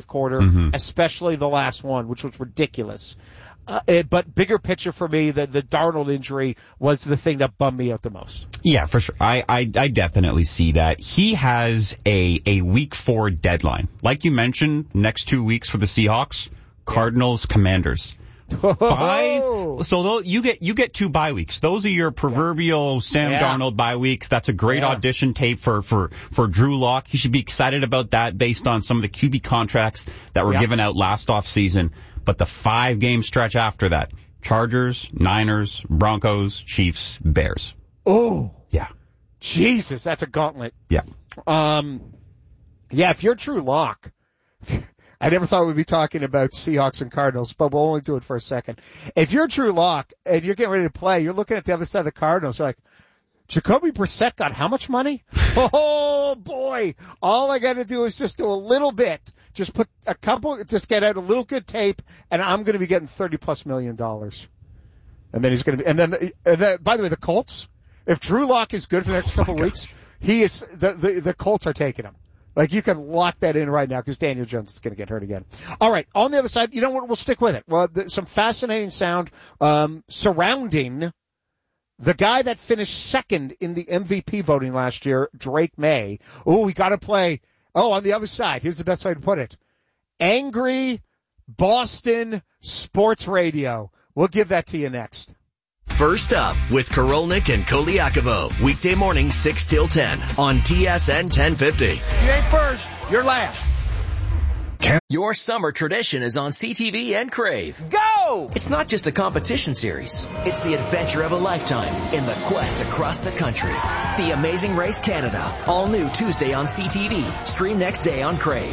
quarter, especially the last one, which was ridiculous. But bigger picture for me, the Darnold injury was the thing that bummed me out the most. Yeah, for sure. I definitely see that. He has a week 4 deadline. Like you mentioned, next 2 weeks for the Seahawks, Cardinals, Commanders. So you get 2 bye weeks. Those are your proverbial Sam Darnold bye weeks. That's a great audition tape for Drew Lock. He should be excited about that based on some of the QB contracts that were given out last offseason. But the 5-game stretch after that, Chargers, Niners, Broncos, Chiefs, Bears. Oh. Yeah. Jesus, that's a gauntlet. Yeah. If you're Drew Lock, I never thought we'd be talking about Seahawks and Cardinals, but we'll only do it for a second. If you're Drew Lock and you're getting ready to play, you're looking at the other side of the Cardinals, you're like, Jacoby Brissett got how much money? Oh boy. All I gotta do is just do a little bit. Just put a couple, just get out a little good tape, and I'm gonna be getting $30+ million. And then he's gonna be, and then, by the way, the Colts, if Drew Lock is good for the next couple of weeks, he is, the Colts are taking him. Like, you can lock that in right now because Daniel Jones is going to get hurt again. All right. On the other side, you know what? We'll stick with it. Well, some fascinating sound, surrounding the guy that finished second in the MVP voting last year, Drake May. Oh, we got to play. Oh, on the other side, here's the best way to put it. Angry Boston Sports Radio. We'll give that to you next. First Up with Korolnik and Koliakovo. Weekday morning 6 till 10 on TSN 1050. You ain't first, you're last. Your summer tradition is on CTV and Crave. Go! It's not just a competition series. It's the adventure of a lifetime in the quest across the country. The Amazing Race Canada. All new Tuesday on CTV. Stream next day on Crave.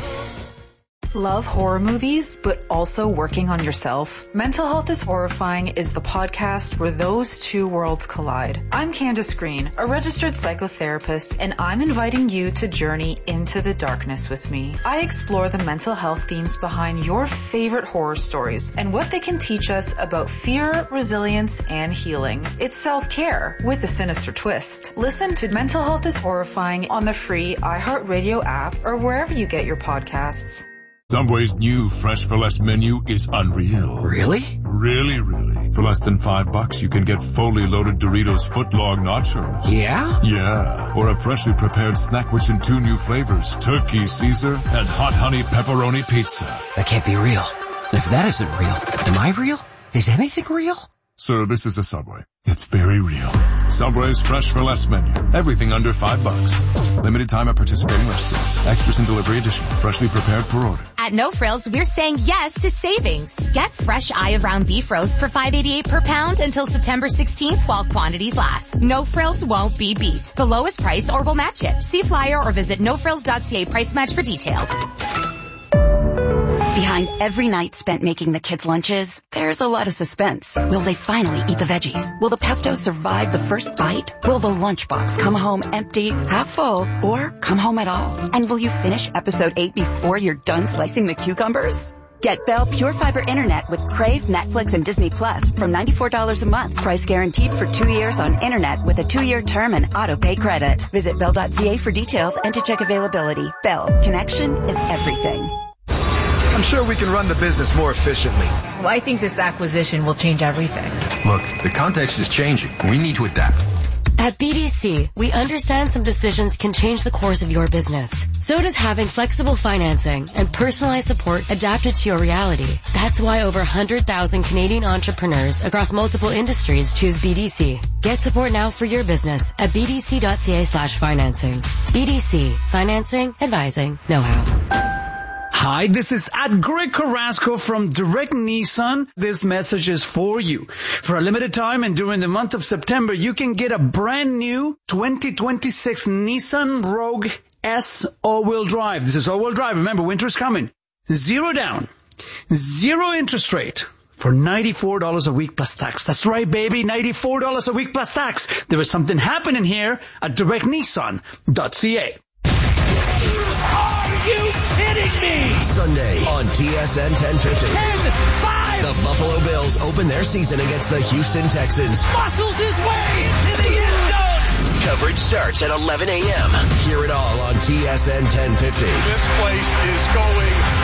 Love horror movies, but also working on yourself? Mental Health is Horrifying is the podcast where those two worlds collide. I'm Candace Green, a registered psychotherapist, and I'm inviting you to journey into the darkness with me. I explore the mental health themes behind your favorite horror stories and what they can teach us about fear, resilience, and healing. It's self-care with a sinister twist. Listen to Mental Health is Horrifying on the free iHeartRadio app or wherever you get your podcasts. Subway's new Fresh for Less menu is unreal. Really? Really. For less than $5, you can get fully loaded Doritos footlong nachos. Yeah? Yeah. Or a freshly prepared snack rich in 2 new flavors, Turkey Caesar and Hot Honey Pepperoni Pizza. That can't be real. And if that isn't real, am I real? Is anything real? Sir, this is a Subway. It's very real. Subway's Fresh for Less menu. Everything under $5. Limited time at participating restaurants. Extras and delivery additional. Freshly prepared per order. At No Frills, we're saying yes to savings. Get fresh eye of round beef roast for $5.88 per pound until September 16th while quantities last. No Frills won't be beat. The lowest price or we'll match it. See flyer or visit nofrills.ca price match for details. Behind every night spent making the kids' lunches, there's a lot of suspense. Will they finally eat the veggies? Will the pesto survive the first bite? Will the lunchbox come home empty, half full, or come home at all? And will you finish episode 8 before you're done slicing the cucumbers? Get Bell Pure Fiber Internet with Crave, Netflix, and Disney Plus from $94 a month. Price guaranteed for 2 years on Internet with a 2-year term and auto-pay credit. Visit Bell.ca for details and to check availability. Bell. Connection is everything. I'm sure we can run the business more efficiently. Well, I think this acquisition will change everything. Look, the context is changing. We need to adapt. At BDC, we understand some decisions can change the course of your business. So does having flexible financing and personalized support adapted to your reality. That's why over 100,000 Canadian entrepreneurs across multiple industries choose BDC. Get support now for your business at bdc.ca/financing. BDC. Financing, advising, know-how. Hi, this is Greg Carrasco from Direct Nissan. This message is for you. For a limited time and during the month of September, you can get a brand new 2026 Nissan Rogue S all-wheel drive. This is all-wheel drive. Remember, winter's coming. 0 down, 0 interest rate for $94 a week plus tax. That's right, baby, $94 a week plus tax. There is something happening here at directnissan.ca. Are you kidding me? Sunday on TSN 1050. 10-5! The Buffalo Bills open their season against the Houston Texans. Muscles his way into the end zone! Coverage starts at 11 a.m. Hear it all on TSN 1050. This place is going